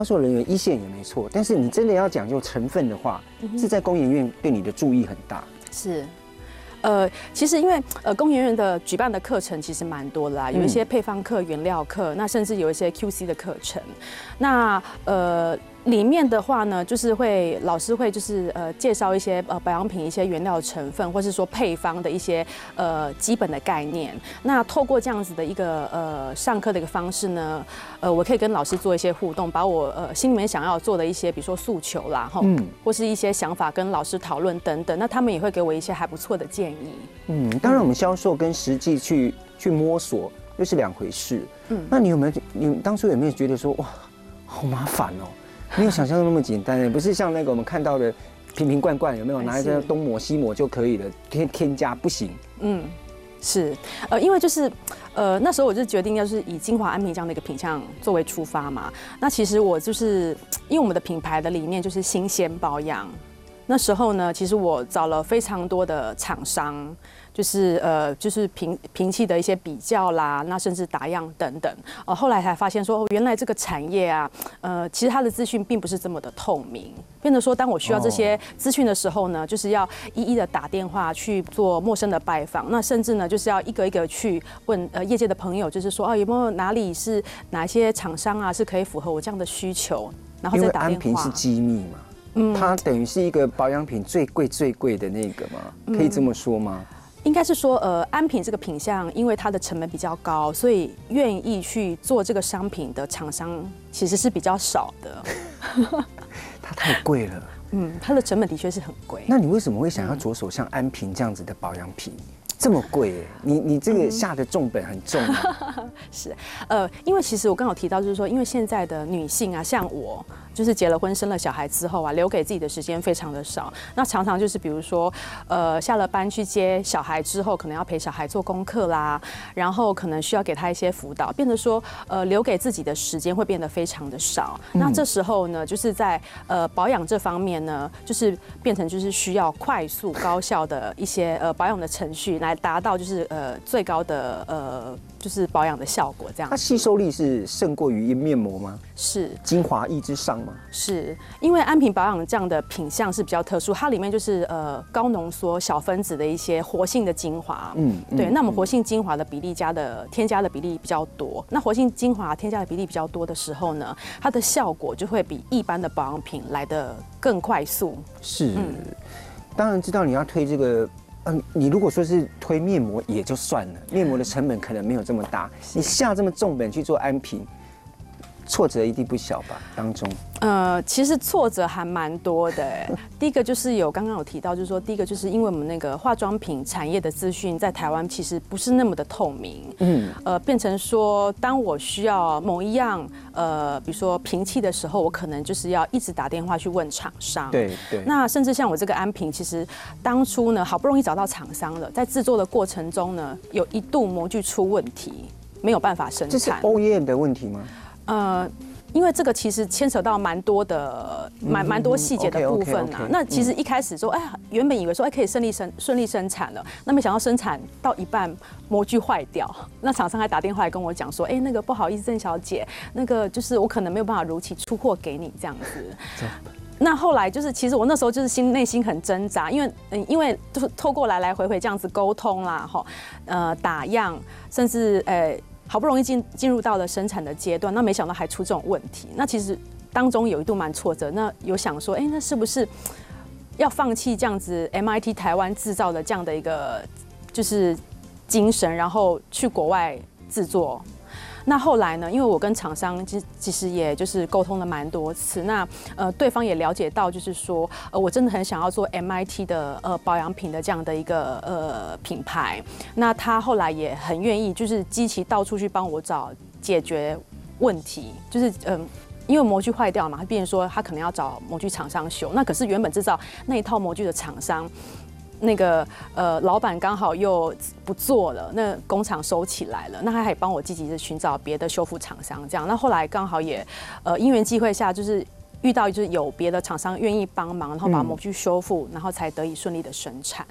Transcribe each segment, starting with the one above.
销售人员一线也没错，但是你真的要讲究成分的话，是在工研院对你的注意很大。 是。其实因为工研院的举办的课程其实蛮多的啦，有一些配方课、原料课，那甚至有一些 QC 的课程。那里面的话呢，就是老师会就是介绍一些保养品一些原料成分，或是说配方的一些基本的概念。那透过这样子的一个上课的一个方式呢，我可以跟老师做一些互动，把我心里面想要做的一些，比如说诉求啦，或是一些想法跟老师讨论等等。那他们也会给我一些还不错的建议。 当然我们销售跟实际去摸索又是两回事。那你当初有没有觉得说哇，好麻烦哦？没有想象的那么简单，也不是像那个我们看到的瓶瓶罐罐，有没有拿一个东抹西抹就可以了？添加不行。 是，因为就是那时候我就决定要是以精华安瓶这样的一个品项作为出发嘛。那其实我就是因为我们的品牌的理念就是新鲜保养。那时候呢，其实我找了非常多的厂商，就是瓶器的一些比较啦，那甚至打样等等。后来才发现说，原来这个产业啊，其实它的资讯并不是这么的透明。变得说，当我需要这些资讯的时候呢，就是要一一的打电话去做陌生的拜访，那甚至呢，就是要一个一个去问业界的朋友，就是说有没有哪些厂商啊是可以符合我这样的需求，然后再打电话。 因为安瓶是机密嘛。它等于是一个保养品最贵的那个吗？可以这么说吗？ 应该是说，安瓶这个品项，因为它的成本比较高，所以愿意去做这个商品的厂商其实是比较少的。 它太贵了。 它的成本的确是很贵。 那你为什么会想要着手像安瓶这样子的保养品？这么贵耶，你这个下的重本很重啊。 是，因为其实我刚好提到，就是说，因为现在的女性啊，像我，就是结了婚、生了小孩之后啊，留给自己的时间非常的少。那常常就是比如说，下了班去接小孩之后，可能要陪小孩做功课啦，然后可能需要给他一些辅导，变得说，留给自己的时间会变得非常的少。那这时候呢，就是在保养这方面呢，就是变成就是需要快速高效的一些保养的程序来达到就是最高的就是保养的效果这样。 它吸收力是胜过于面膜吗？ 是。 精华液之上吗？ 是，因为安瓶保养这样的品项是比较特殊，它里面就是高浓缩小分子的一些活性的精华。对。那么活性精华的比例添加的比例比较多，那活性精华添加的比例比较多的时候呢，它的效果就会比一般的保养品来得更快速。 是。当然知道你要推这个。你如果说是推面膜也就算了，面膜的成本可能没有这么大，你下这么重本去做安瓶，挫折一定不小吧？当中， 其实挫折还蛮多的。第一个就是刚刚有提到，就是说，第一个就是因为我们那个化妆品产业的资讯在台湾其实不是那么的透明，变成说，当我需要某一样比如说瓶器的时候，我可能就是要一直打电话去问厂商。 对。 那甚至像我这个安瓶，其实当初呢好不容易找到厂商了，在制作的过程中呢，有一度模具出问题，没有办法生产。 这是 OEM 的问题吗？ 因为这个其实牵扯到蛮多细节的部分啊。那其实一开始说，原本以为说，可以顺利生产了，那没想到生产到一半模具坏掉，那厂商还打电话来跟我讲说，那个不好意思，郑小姐，那个就是我可能没有办法如期出货给你这样子。那后来就是，其实我那时候就是内心很挣扎，因为就是透过来回这样子沟通啦，打样，甚至好不容易进入到了生产的阶段，那没想到还出这种问题。那其实当中有一度蛮挫折，那有想说，那是不是要放弃这样子 MIT 台湾制造的这样的一个就是精神，然后去国外制作？那后来呢？因为我跟厂商其实也就是沟通了蛮多次，那对方也了解到，就是说我真的很想要做 MIT 的保养品的这样的一个品牌。那他后来也很愿意，就是积极到处去帮我找解决问题，就是因为模具坏掉嘛，他变成说他可能要找模具厂商修。那可是原本制造那一套模具的厂商。那个老板刚好又不做了，那工厂收起来了，那他还帮我积极的寻找别的修复厂商，这样。那后来刚好也因缘际会下，就是遇到就是有别的厂商愿意帮忙，然后把模具修复，然后才得以顺利的生产。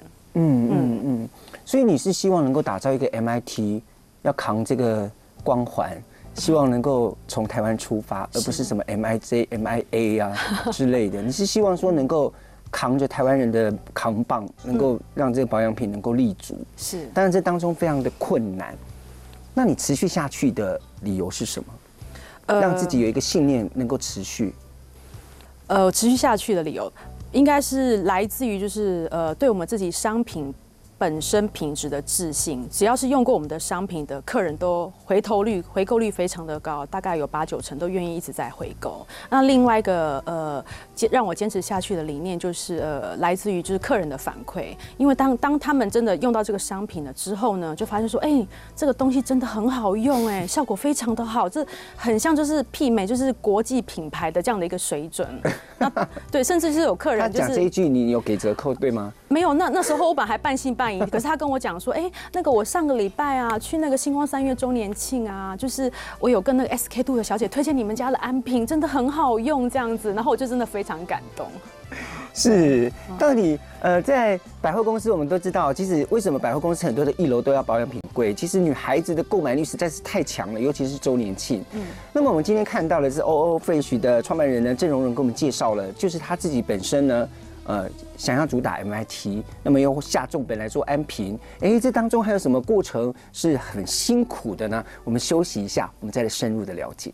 所以你是希望能够打造一个 MIT 要扛这个光环， 希望能够从台湾出发，而不是什么 MIA 啊之类的。你是希望说能够扛着台湾人的扛棒，能够让这个保养品能够立足。 是， 当然这当中非常的困难。那你持续下去的理由是什么？让自己有一个信念能够持续。 持续下去的理由，应该是来自于就是对我们自己商品本身品质的自信。只要是用过我们的商品的客人，都回购率非常的高，大概有8、9成都愿意一直在回购。那另外一个让我坚持下去的理念就是来自于就是客人的反馈，因为当他们真的用到这个商品了之后呢，就发现说，这个东西真的很好用，效果非常的好，这很像就是媲美就是国际品牌的这样的一个水准。那对，甚至是有客人就是他讲这一句，你有给折扣对吗？ 没有，那时候我本来还半信半疑，可是他跟我讲说，那个我上个礼拜啊去那个星光3月周年庆啊，就是我有跟那个 SK-II 的小姐推荐你们家的安瓶，真的很好用这样子，然后我就真的非常感动。 是，到底在百货公司我们都知道，其实为什么百货公司很多的1楼都要保养品柜？其实女孩子的购买力实在是太强了，尤其是周年庆。那么我们今天看到的是 OO-Fresh 的创办人呢郑荣仁给我们介绍了，就是他自己本身呢。想要主打 MIT， 那么又下重本来做安瓶，这当中还有什么过程是很辛苦的呢？我们休息一下，我们再来深入的了解。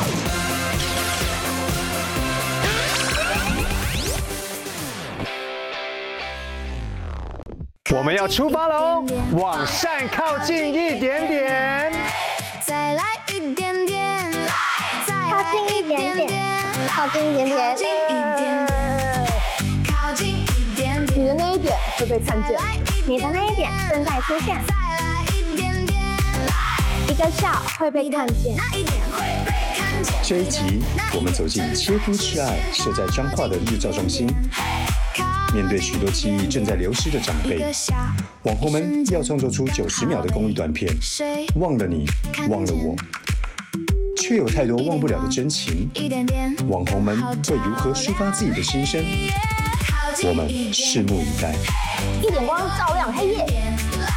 我们要出发了哦，往善靠近一点点， 再来一点点，靠近一点点，靠近一点点。 你的那一点会被看见， 你的那一点正在出现， 一个笑会被看见。 这一集我们走进切肤之爱设在彰化的日照中心，面对许多记忆正在流失的长辈，网红们要创作出90秒的公益短片，忘了你，忘了我，却有太多忘不了的真情。网红们会如何抒发自己的心声？我们拭目以待。 一点光照亮黑夜。